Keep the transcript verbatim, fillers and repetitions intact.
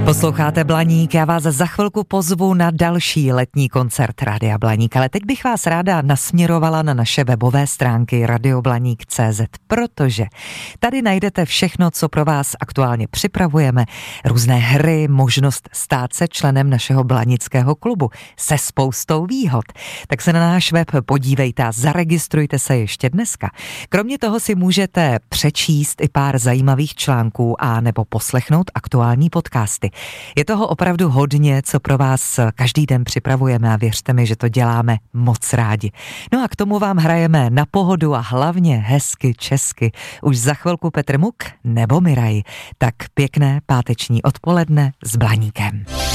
Posloucháte Blaník, já vás za chvilku pozvu na další letní koncert Rádia Blaník, ale teď bych vás ráda nasměrovala na naše webové stránky radioblaník tečka cé zet, protože tady najdete všechno, co pro vás aktuálně připravujeme, různé hry, možnost stát se členem našeho blanického klubu se spoustou výhod. Tak se na náš web podívejte a zaregistrujte se ještě dneska. Kromě toho si můžete přečíst i pár zajímavých článků a nebo poslechnout aktuální podcasty. Je toho opravdu hodně, co pro vás každý den připravujeme a věřte mi, že to děláme moc rádi. No a k tomu vám hrajeme na pohodu a hlavně hezky česky. Už za chvilku Petr Muk nebo Miraj. Tak pěkné páteční odpoledne s Blaníkem.